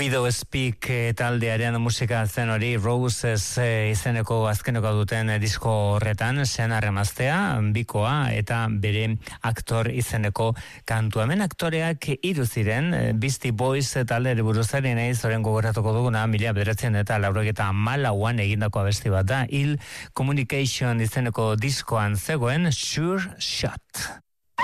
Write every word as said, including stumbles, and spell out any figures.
Widow Speak eh, taldearen musika zen hori, Roses eh, izeneko azkeneko duten eh, disko horretan, Xena Remaztea, bikoa, eta bere aktor izeneko kantua. Hemen aktoreak hiru ziren, eh, Beastie Boys taldeari buruzari nahi zoren gogoratuko duguna, mila bederatzen eta laurogeta hamalauan egindako abesti bat da, Ill Communication izeneko diskoan zegoen Sure Shot.